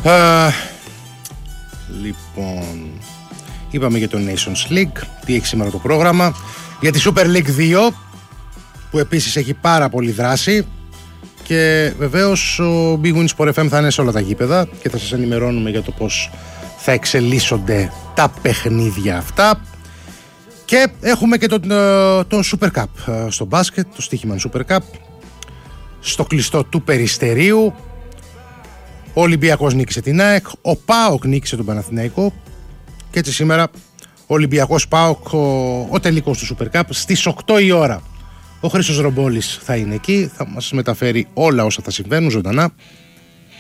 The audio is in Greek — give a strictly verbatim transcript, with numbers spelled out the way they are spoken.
Uh, λοιπόν, είπαμε για το Nations League, τι έχει σήμερα το πρόγραμμα. Για τη Super League δύο, που επίσης έχει πάρα πολύ δράση. Και βεβαίως ο Big Win Sport εφ εμ θα είναι σε όλα τα γήπεδα και θα σας ενημερώνουμε για το πώς θα εξελίσσονται τα παιχνίδια αυτά. Και έχουμε και τον, τον Super Cup στο μπάσκετ, το στοίχημα Super Cup, στο κλειστό του Περιστερίου. Ο Ολυμπιακός νίκησε την ΑΕΚ, ο ΠΑΟΚ νίκησε τον Παναθηναϊκό και έτσι σήμερα ο Ολυμπιακός ΠΑΟΚ, ο, ο τελικός του Super Cup στις οκτώ η ώρα. Ο Χρήστος Ρομπόλης θα είναι εκεί, θα μας μεταφέρει όλα όσα θα συμβαίνουν ζωντανά